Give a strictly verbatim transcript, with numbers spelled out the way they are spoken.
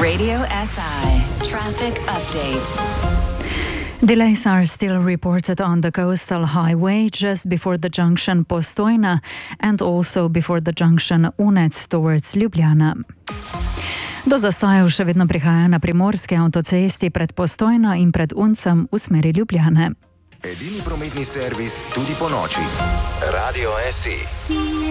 Radio S I traffic update. Delays are still reported on the coastal highway just before the junction Postojna and also before the junction Unec towards Ljubljana. Do zastojev še vedno prihaja na primorski avtocesti pred Postojno in pred Uncem v smeri Ljubljane. Edini prometni servis tudi po noči. Radio S I.